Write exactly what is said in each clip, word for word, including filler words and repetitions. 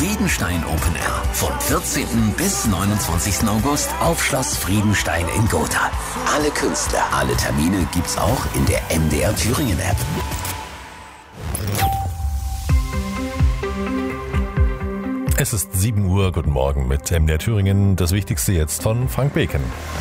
Friedenstein Open Air. Vom vierzehnten bis neunundzwanzigsten August auf Schloss Friedenstein in Gotha. Alle Künstler, alle Termine gibt's auch in der M D R Thüringen App. Es ist sieben Uhr, guten Morgen mit M D R Thüringen. Das Wichtigste jetzt von Frank Beken.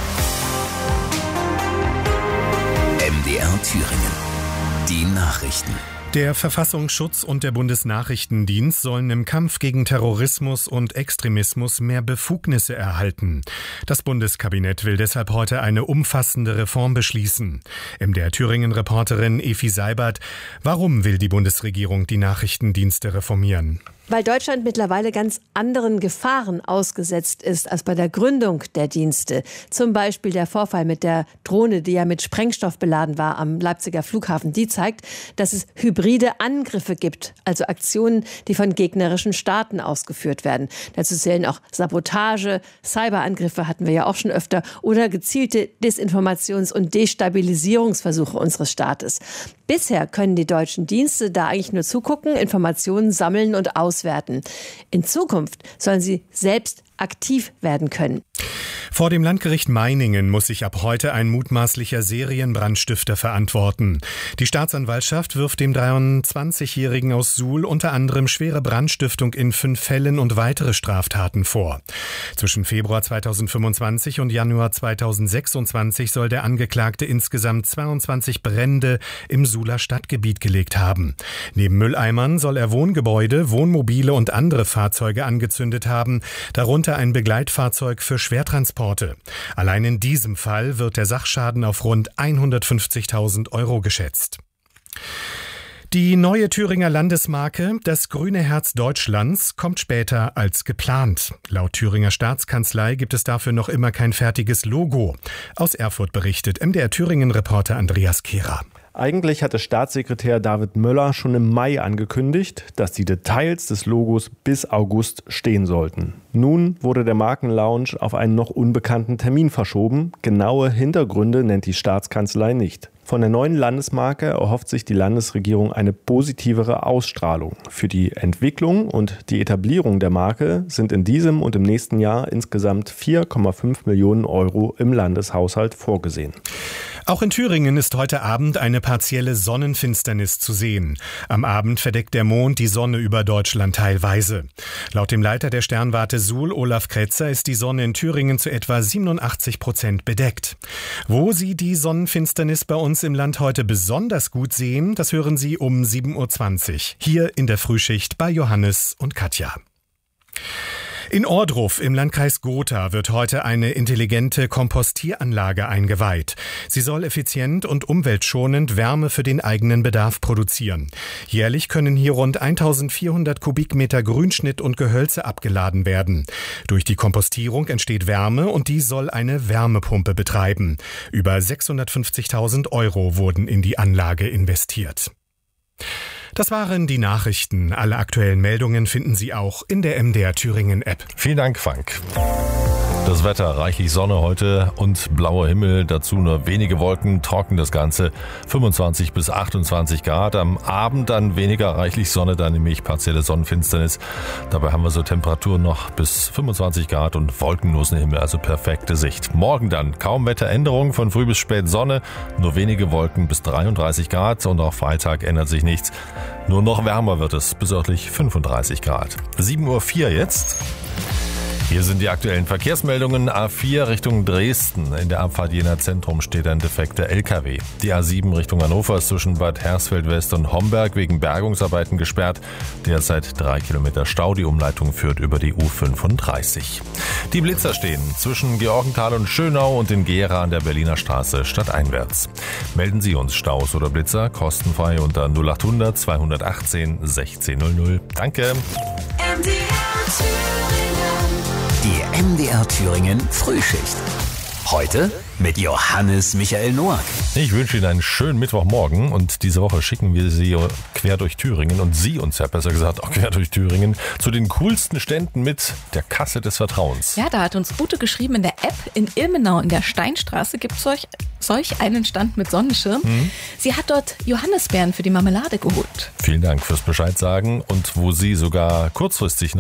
M D R Thüringen. Die Nachrichten. Der Verfassungsschutz und der Bundesnachrichtendienst sollen im Kampf gegen Terrorismus und Extremismus mehr Befugnisse erhalten. Das Bundeskabinett will deshalb heute eine umfassende Reform beschließen. M D R Thüringen-Reporterin Efi Seibert, warum will die Bundesregierung die Nachrichtendienste reformieren? Weil Deutschland mittlerweile ganz anderen Gefahren ausgesetzt ist als bei der Gründung der Dienste. Zum Beispiel der Vorfall mit der Drohne, die ja mit Sprengstoff beladen war am Leipziger Flughafen. Die zeigt, dass es hybride Angriffe gibt, also Aktionen, die von gegnerischen Staaten ausgeführt werden. Dazu zählen auch Sabotage, Cyberangriffe hatten wir ja auch schon öfter, oder gezielte Desinformations- und Destabilisierungsversuche unseres Staates. Bisher können die deutschen Dienste da eigentlich nur zugucken, Informationen sammeln und auswerten. In Zukunft sollen sie selbst aktiv werden können. Vor dem Landgericht Meiningen muss sich ab heute ein mutmaßlicher Serienbrandstifter verantworten. Die Staatsanwaltschaft wirft dem dreiundzwanzigjährigen aus Suhl unter anderem schwere Brandstiftung in fünf Fällen und weitere Straftaten vor. Zwischen Februar zweitausendfünfundzwanzig und Januar zweitausendsechsundzwanzig soll der Angeklagte insgesamt zweiundzwanzig Brände im Suhler Stadtgebiet gelegt haben. Neben Mülleimern soll er Wohngebäude, Wohnmobile und andere Fahrzeuge angezündet haben, darunter ein Begleitfahrzeug für Schwertransporte. Allein in diesem Fall wird der Sachschaden auf rund hundertfünfzigtausend Euro geschätzt. Die neue Thüringer Landesmarke, das grüne Herz Deutschlands, kommt später als geplant. Laut Thüringer Staatskanzlei gibt es dafür noch immer kein fertiges Logo. Aus Erfurt berichtet M D R Thüringen-Reporter Andreas Kehrer. Eigentlich hatte Staatssekretär David Möller schon im Mai angekündigt, dass die Details des Logos bis August stehen sollten. Nun wurde der Markenlaunch auf einen noch unbekannten Termin verschoben. Genaue Hintergründe nennt die Staatskanzlei nicht. Von der neuen Landesmarke erhofft sich die Landesregierung eine positivere Ausstrahlung. Für die Entwicklung und die Etablierung der Marke sind in diesem und im nächsten Jahr insgesamt vier Komma fünf Millionen Euro im Landeshaushalt vorgesehen. Auch in Thüringen ist heute Abend eine partielle Sonnenfinsternis zu sehen. Am Abend verdeckt der Mond die Sonne über Deutschland teilweise. Laut dem Leiter der Sternwarte Suhl, Olaf Kretzer, ist die Sonne in Thüringen zu etwa siebenundachtzig Prozent bedeckt. Wo Sie die Sonnenfinsternis bei uns im Land heute besonders gut sehen, das hören Sie um sieben Uhr zwanzig. Hier in der Frühschicht bei Johannes und Katja. In Ohrdruf im Landkreis Gotha wird heute eine intelligente Kompostieranlage eingeweiht. Sie soll effizient und umweltschonend Wärme für den eigenen Bedarf produzieren. Jährlich können hier rund eintausendvierhundert Kubikmeter Grünschnitt und Gehölze abgeladen werden. Durch die Kompostierung entsteht Wärme und die soll eine Wärmepumpe betreiben. Über sechshundertfünfzigtausend Euro wurden in die Anlage investiert. Das waren die Nachrichten. Alle aktuellen Meldungen finden Sie auch in der M D R Thüringen App. Vielen Dank, Frank. Das Wetter, reichlich Sonne heute und blauer Himmel, dazu nur wenige Wolken, trocken das Ganze, fünfundzwanzig bis achtundzwanzig Grad. Am Abend dann weniger reichlich Sonne, dann nämlich partielle Sonnenfinsternis. Dabei haben wir so Temperaturen noch bis fünfundzwanzig Grad und wolkenlosen Himmel, also perfekte Sicht. Morgen dann kaum Wetteränderung, von früh bis spät Sonne, nur wenige Wolken bis dreiunddreißig Grad und auch Freitag ändert sich nichts. Nur noch wärmer wird es, bis örtlich fünfunddreißig Grad. sieben Uhr vier jetzt. Hier sind die aktuellen Verkehrsmeldungen. A vier Richtung Dresden. In der Abfahrt Jena Zentrum steht ein defekter L K W. Die A sieben Richtung Hannover ist zwischen Bad Hersfeld-West und Homberg wegen Bergungsarbeiten gesperrt. Derzeit drei Kilometer Stau. Die Umleitung führt über die U fünfunddreißig. Die Blitzer stehen zwischen Georgenthal und Schönau und in Gera an der Berliner Straße stadteinwärts. Melden Sie uns Staus oder Blitzer kostenfrei unter null achthundert zweihundertachtzehn sechzehn null null. Danke. M D R Die M D R Thüringen Frühschicht. Heute mit Johannes Michael Noack. Ich wünsche Ihnen einen schönen Mittwochmorgen und diese Woche schicken wir Sie quer durch Thüringen und Sie uns ja besser gesagt auch quer durch Thüringen zu den coolsten Ständen mit der Kasse des Vertrauens. Ja, da hat uns Ute geschrieben, in der App in Ilmenau in der Steinstraße gibt es solch, solch einen Stand mit Sonnenschirm. Mhm. Sie hat dort Johannisbeeren für die Marmelade geholt. Vielen Dank fürs Bescheid sagen und wo Sie sogar kurzfristig noch